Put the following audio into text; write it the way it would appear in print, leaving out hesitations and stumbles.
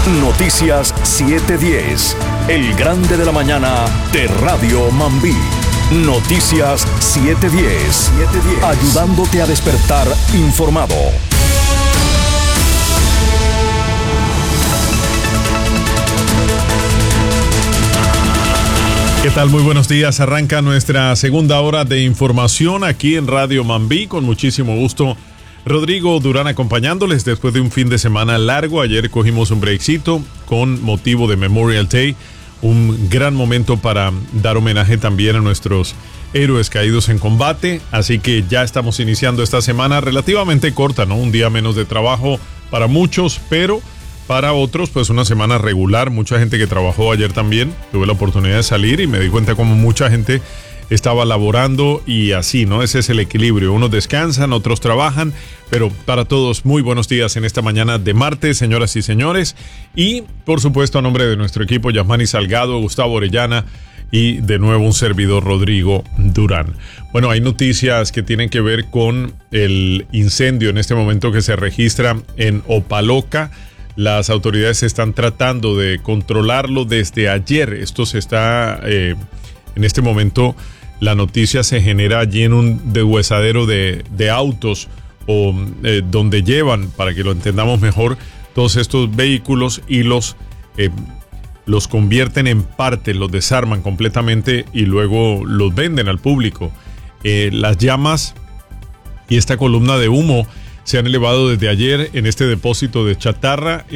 Noticias 710. El grande de la mañana de Radio Mambí. Noticias 710. Ayudándote a despertar informado. ¿Qué tal? Muy buenos días. Arranca nuestra segunda hora de información aquí en Radio Mambí. Con muchísimo gusto, Rodrigo Durán acompañándoles después de un fin de semana largo. Ayer cogimos un breakcito con motivo de Memorial Day. Un gran momento para dar homenaje también a nuestros héroes caídos en combate. Así que ya estamos iniciando esta semana relativamente corta, ¿no? Un día menos de trabajo para muchos, pero para otros, pues una semana regular. Mucha gente que trabajó ayer también. Tuve la oportunidad de salir y me di cuenta como mucha gente estaba laborando y así, ¿no? Ese es el equilibrio. Unos descansan, otros trabajan, pero para todos, muy buenos días en esta mañana de martes, señoras y señores. Y, por supuesto, a nombre de nuestro equipo, Yasmani Salgado, Gustavo Orellana y, de nuevo, un servidor, Rodrigo Durán. Bueno, hay noticias que tienen que ver con el incendio en este momento que se registra en Opaloca. Las autoridades están tratando de controlarlo desde ayer. Esto se está, en este momento, la noticia se genera allí en un deshuesadero de autos o donde llevan, para que lo entendamos mejor, todos estos vehículos y los convierten en partes, los desarman completamente y luego los venden al público. Las llamas y esta columna de humo se han elevado desde ayer en este depósito de chatarra.